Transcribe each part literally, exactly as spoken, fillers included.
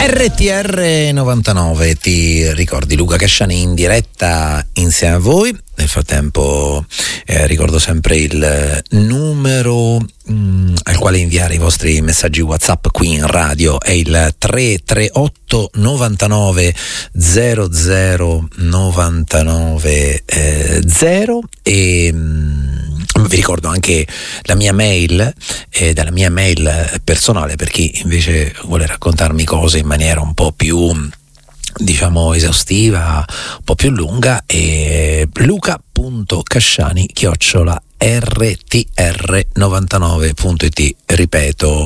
R T R novantanove, ti ricordi Luca Casciani in diretta insieme a voi. Nel frattempo eh, ricordo sempre il numero mh, al quale inviare i vostri messaggi WhatsApp qui in radio, è il tre tre otto novantanove zero zero novantanove eh, zero e mh, vi ricordo anche la mia mail, eh, dalla mia mail personale per chi invece vuole raccontarmi cose in maniera un po' più, diciamo, esaustiva, un po' più lunga, e luca.casciani chiocciola R T R novantanove punto it, ripeto,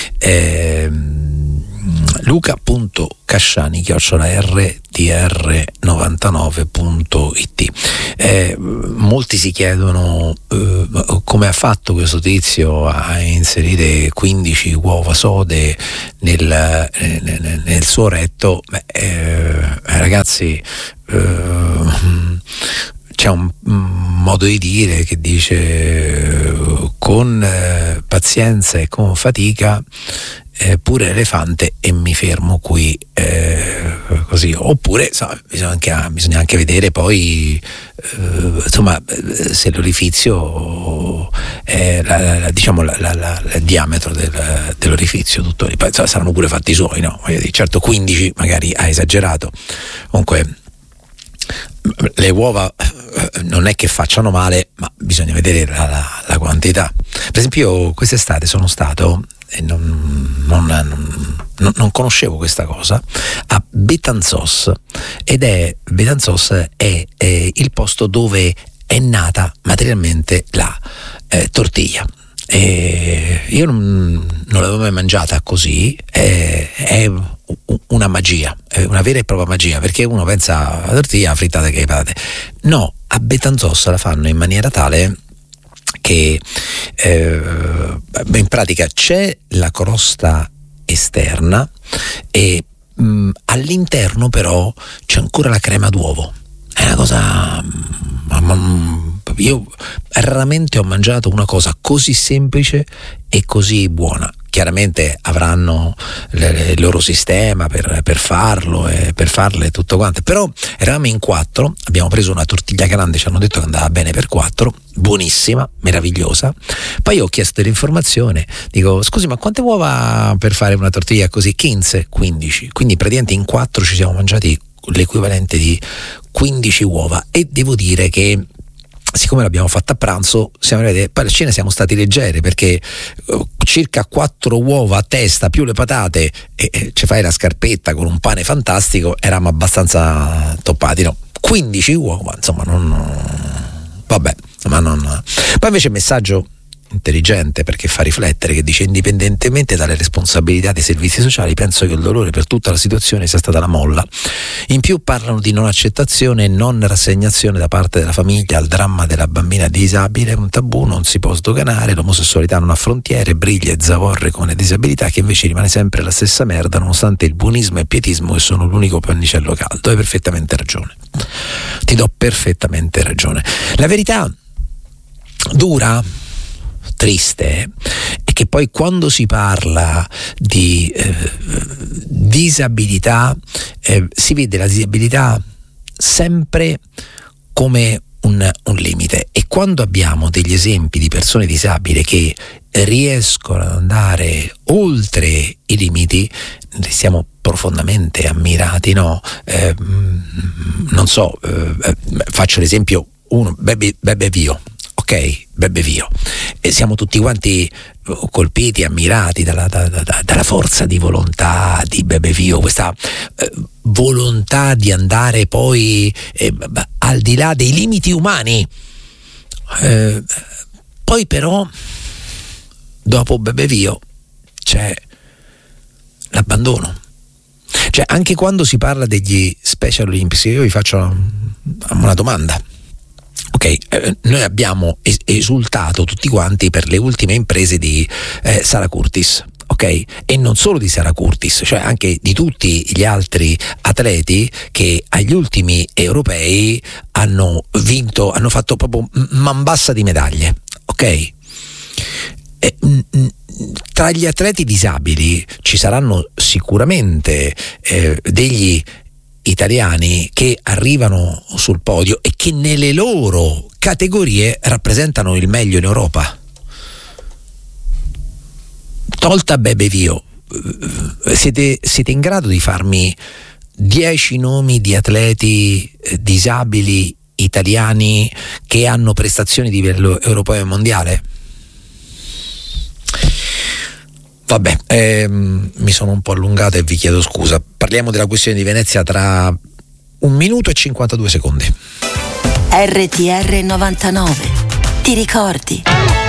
ehm, luca.casciani chiocciola R T R novantanove punto it. Eh, molti si chiedono eh, come ha fatto questo tizio a inserire quindici uova sode nel, nel, nel suo retto. Beh, eh, ragazzi, eh, c'è un, un modo di dire che dice eh, con eh, pazienza e con fatica eh, pure elefante e mi fermo qui, eh, così. Oppure so, bisogna, anche, bisogna anche vedere poi eh, insomma se l'orifizio è la, la, diciamo la, la, la, il diametro del, dell'orifizio tutto lì. Poi insomma, saranno pure fatti i suoi, no? Voglio dire, certo quindici magari ha esagerato. Comunque le uova non è che facciano male, ma bisogna vedere la, la, la quantità. Per esempio io quest'estate sono stato e non, non, non, non conoscevo questa cosa, a Betanzos, ed è Betanzos è, è il posto dove è nata materialmente la eh, tortiglia. E io non, non l'avevo mai mangiata così, è, è una magia, è una vera e propria magia, perché uno pensa alla tortiglia frittata che patate. No, a Betanzos la fanno in maniera tale che eh, in pratica c'è la crosta esterna e mh, all'interno però c'è ancora la crema d'uovo. È una cosa, io raramente ho mangiato una cosa così semplice e così buona. Chiaramente avranno le, le, il loro sistema per, per farlo e per farle e tutto quanto, però eravamo in quattro, abbiamo preso una tortiglia grande, ci hanno detto che andava bene per quattro, buonissima, meravigliosa. Poi ho chiesto dell'informazione, dico scusi ma quante uova per fare una tortiglia così? quindici, quindici, quindi praticamente in quattro ci siamo mangiati l'equivalente di quindici uova, e devo dire che siccome l'abbiamo fatta a pranzo, siamo arrivati, poi alla cena siamo stati leggeri, perché uh, circa quattro uova a testa più le patate e, e ci fai la scarpetta con un pane fantastico, eravamo abbastanza toppati, no? quindici uova, insomma, non, vabbè, ma non. Poi invece il messaggio intelligente, perché fa riflettere, che dice: indipendentemente dalle responsabilità dei servizi sociali, penso che il dolore per tutta la situazione sia stata la molla. In più parlano di non accettazione e non rassegnazione da parte della famiglia al dramma della bambina disabile, un tabù, non si può sdoganare, l'omosessualità non ha frontiere, briglie e zavorre con le disabilità, che invece rimane sempre la stessa merda nonostante il buonismo e il pietismo che sono l'unico pannicello caldo. Hai perfettamente ragione, ti do perfettamente ragione. La verità dura, triste, è che poi quando si parla di eh, disabilità eh, si vede la disabilità sempre come un, un limite, e quando abbiamo degli esempi di persone disabili che riescono ad andare oltre i limiti, siamo profondamente ammirati, no? Eh, non so, eh, faccio l'esempio uno, Bebe, Bebe Vio. Ok, Bebe Vio, e siamo tutti quanti colpiti, ammirati dalla, da, da, dalla forza di volontà di Bebe Vio, questa eh, volontà di andare poi eh, al di là dei limiti umani. Eh, poi però dopo Bebe Vio c'è l'abbandono. Cioè, anche quando si parla degli Special Olympics, io vi faccio una, una domanda. Ok, eh, noi abbiamo es- esultato tutti quanti per le ultime imprese di eh, Sara Curtis, ok? E non solo di Sara Curtis, cioè anche di tutti gli altri atleti che agli ultimi europei hanno vinto, hanno fatto proprio man bassa di medaglie, ok? eh, tra gli atleti disabili ci saranno sicuramente eh, degli italiani che arrivano sul podio e che nelle loro categorie rappresentano il meglio in Europa. Tolta Bebe Vio, siete, siete in grado di farmi dieci nomi di atleti eh, disabili italiani che hanno prestazioni di livello europeo e mondiale? Vabbè, ehm, mi sono un po' allungato e vi chiedo scusa. Parliamo della questione di Venezia tra un minuto e cinquantadue secondi. R T R novantanove, ti ricordi?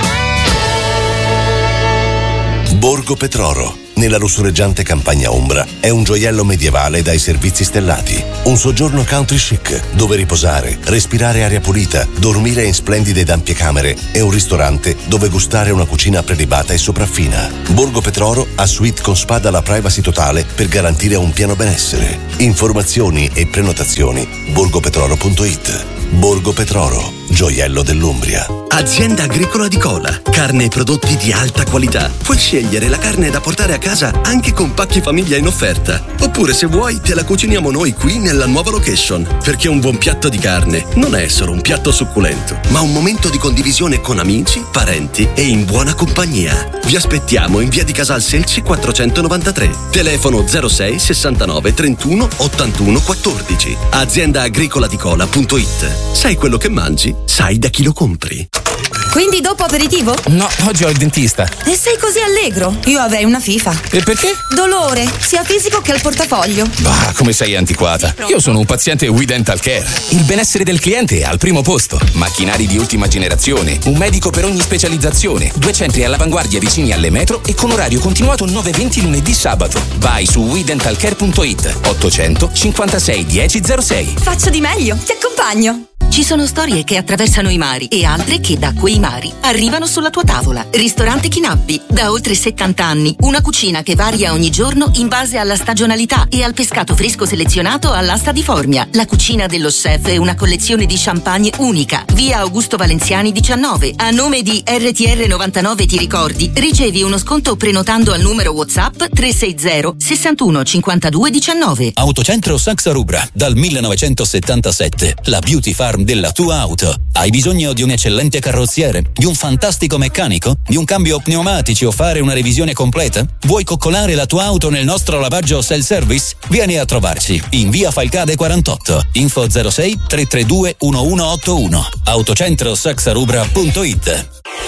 Borgo Petroro, nella lussureggiante campagna ombra, è un gioiello medievale dai servizi stellati. Un soggiorno country chic, dove riposare, respirare aria pulita, dormire in splendide ed ampie camere e un ristorante dove gustare una cucina prelibata e sopraffina. Borgo Petroro ha suite con spa dalla privacy totale per garantire un pieno benessere. Informazioni e prenotazioni borgopetroro punto it. Borgo Petroro, gioiello dell'Umbria. Azienda agricola di Cola, carne e prodotti di alta qualità. Puoi scegliere la carne da portare a casa anche con pacchi famiglia in offerta. Oppure se vuoi te la cuciniamo noi qui nella nuova location. Perché un buon piatto di carne non è solo un piatto succulento, ma un momento di condivisione con amici, parenti e in buona compagnia. Vi aspettiamo in via di Casal Selci quattrocentonovantatré. Telefono zero sei sessantanove trentuno ottantuno quattordici. azienda agricola di cola punto it. Sai quello che mangi? Sai da chi lo compri. Quindi dopo aperitivo? No, oggi ho il dentista. E sei così allegro? Io avrei una FIFA. E perché? Dolore, sia fisico che al portafoglio. Bah, come sei antiquata. Io sono un paziente We Dental Care. Il benessere del cliente è al primo posto. Macchinari di ultima generazione, un medico per ogni specializzazione, due centri all'avanguardia vicini alle metro e con orario continuato nove venti lunedì sabato. Vai su we dental care punto it. ottocento cinquantasei dieci zero sei. Faccio di meglio, ti accompagno. Ci sono storie che attraversano i mari e altre che da quei mari arrivano sulla tua tavola. Ristorante Chinappi, da oltre settanta anni. Una cucina che varia ogni giorno in base alla stagionalità e al pescato fresco selezionato all'asta di Formia. La cucina dello chef è una collezione di champagne unica. Via Augusto Valenziani diciannove. A nome di R T R novantanove ti ricordi, ricevi uno sconto prenotando al numero WhatsApp tre sei zero sessantuno cinquantadue diciannove. Autocentro Saxa Rubra, dal millenovecentosettantasette. La beauty farm della tua auto. Hai bisogno di un eccellente carrozziere? Di un fantastico meccanico? Di un cambio pneumatici o fare una revisione completa? Vuoi coccolare la tua auto nel nostro lavaggio self-service? Vieni a trovarci in via Falcade quarantotto. Info zero sei tre tre due uno uno otto uno. autocentro saxa rubra punto it.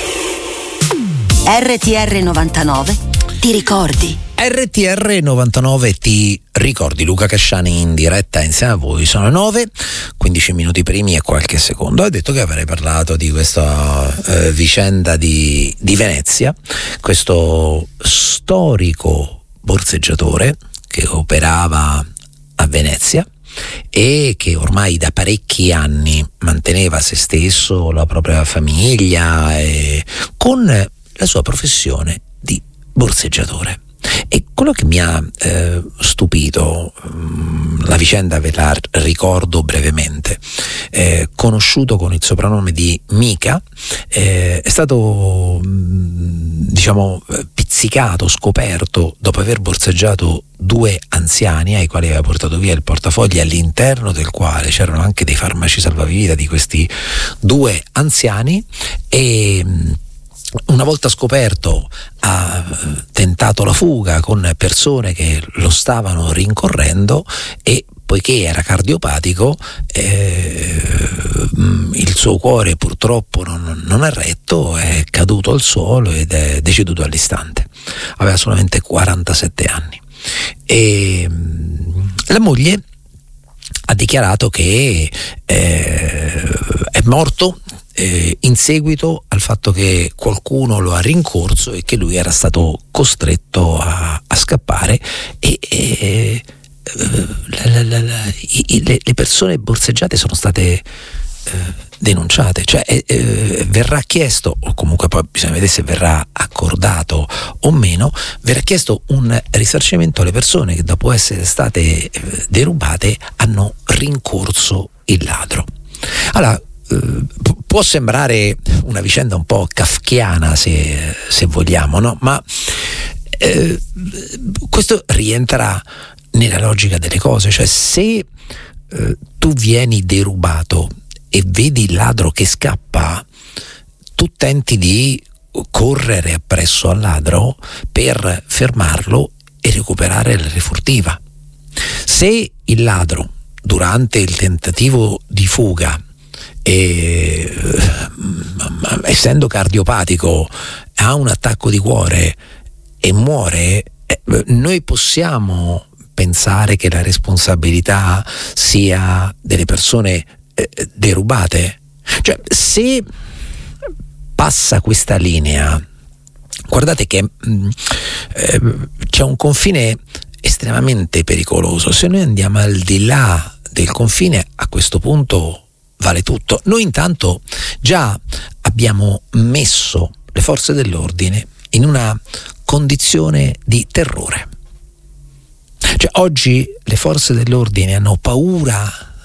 R T R novantanove ti ricordi? R T R novantanove ti ricordi. Luca Casciani in diretta insieme a voi. Sono nove, quindici minuti primi e qualche secondo. Ho detto che avrei parlato di questa eh, vicenda di, di Venezia, questo storico borseggiatore che operava a Venezia e che ormai da parecchi anni manteneva se stesso, la propria famiglia e con la sua professione di borseggiatore. E quello che mi ha eh, stupito, mh, la vicenda ve la ricordo brevemente, eh, conosciuto con il soprannome di Mica, eh, è stato mh, diciamo pizzicato, scoperto dopo aver borseggiato due anziani ai quali aveva portato via il portafogli, all'interno del quale c'erano anche dei farmaci salvavita di questi due anziani, e mh, una volta scoperto ha tentato la fuga con persone che lo stavano rincorrendo e poiché era cardiopatico eh, il suo cuore purtroppo non, non è retto, è caduto al suolo ed è deceduto all'istante. Aveva solamente quarantasette anni e la moglie ha dichiarato che eh, è morto Eh, in seguito al fatto che qualcuno lo ha rincorso e che lui era stato costretto a, a scappare e, e la, la, la, la, i, le, le persone borseggiate sono state eh, denunciate, cioè eh, eh, verrà chiesto, o comunque poi bisogna vedere se verrà accordato o meno, verrà chiesto un risarcimento alle persone che dopo essere state eh, derubate hanno rincorso il ladro. Allora, eh, può sembrare una vicenda un po' kafkiana, se, se vogliamo, no? Ma eh, questo rientra nella logica delle cose, cioè se eh, tu vieni derubato e vedi il ladro che scappa, tu tenti di correre appresso al ladro per fermarlo e recuperare la refurtiva. Se il ladro durante il tentativo di fuga e, essendo cardiopatico, ha un attacco di cuore e muore, eh, noi possiamo pensare che la responsabilità sia delle persone eh, derubate? Cioè, se passa questa linea, guardate che mh, eh, c'è un confine estremamente pericoloso. Se noi andiamo al di là del confine, a questo punto vale tutto. Noi intanto già abbiamo messo le forze dell'ordine in una condizione di terrore. Cioè, oggi le forze dell'ordine hanno paura